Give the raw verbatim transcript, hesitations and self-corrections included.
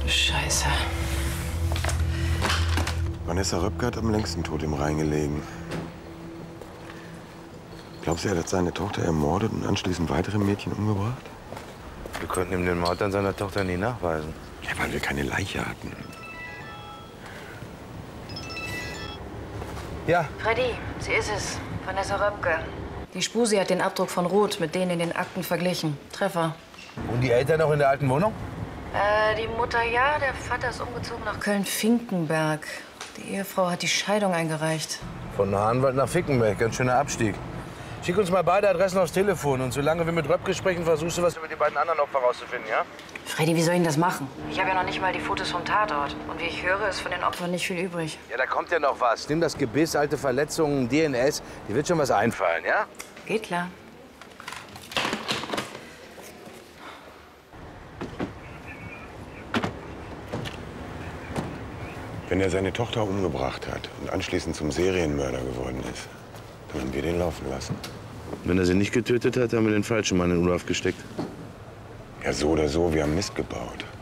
Scheiße. Vanessa Röpke hat am längsten tot im Rhein gelegen. Glaubst du, er hat seine Tochter ermordet und anschließend weitere Mädchen umgebracht? Wir konnten ihm den Mord an seiner Tochter nie nachweisen. Ja, weil wir keine Leiche hatten. Ja. Freddy, sie ist es. Vanessa Röpke. Die Spusi hat den Abdruck von Ruth mit denen in den Akten verglichen. Treffer. Und die Eltern noch in der alten Wohnung? Äh, die Mutter ja, der Vater ist umgezogen nach Köln-Finkenberg. Die Ehefrau hat die Scheidung eingereicht. Von Hahnwald nach Fickenberg, ganz schöner Abstieg. Schick uns mal beide Adressen aufs Telefon. Und solange wir mit Röpke sprechen, versuchst du was über die beiden anderen Opfer rauszufinden, ja? Freddy, wie soll ich denn das machen? Ich habe ja noch nicht mal die Fotos vom Tatort. Und wie ich höre, ist von den Opfern nicht viel übrig. Ja, da kommt ja noch was. Nimm das Gebiss, alte Verletzungen, D N S. Die wird schon was einfallen, ja? Geht klar. Wenn er seine Tochter umgebracht hat und anschließend zum Serienmörder geworden ist, dann haben wir den laufen lassen. Wenn er sie nicht getötet hat, haben wir den falschen Mann in Urlaub gesteckt. Ja, so oder so, wir haben Mist gebaut.